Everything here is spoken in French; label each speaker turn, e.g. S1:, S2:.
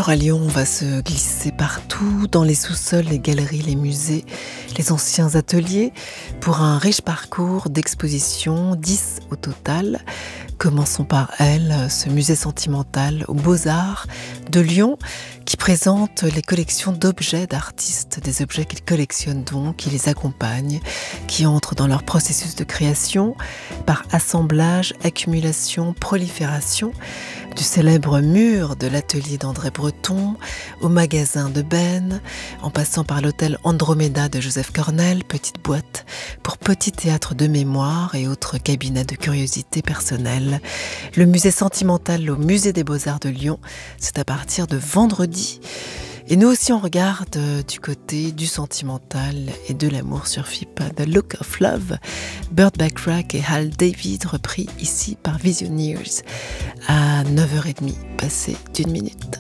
S1: Alors à Lyon, on va se glisser partout, dans les sous-sols, les galeries, les musées, les anciens ateliers, pour un riche parcours d'expositions, 10 au total. Commençons par elle, ce musée sentimental aux Beaux-Arts de Lyon, qui présente les collections d'objets d'artistes, des objets qu'ils collectionnent donc, qui les accompagnent, qui entrent dans leur processus de création par assemblage, accumulation, prolifération, du célèbre mur de l'atelier d'André Breton, au magasin de Ben, en passant par l'hôtel Andromeda de Joseph Cornell, petite boîte pour petit théâtre de mémoire et autres cabinets de curiosité personnelle. Le musée sentimental au musée des Beaux-Arts de Lyon, c'est à partir de vendredi. Et nous aussi, on regarde du côté du sentimental et de l'amour sur FIP, The Look of Love, Burt Bacharach et Hal David, repris ici par Visioneers à 9h30, passé d'1 minute.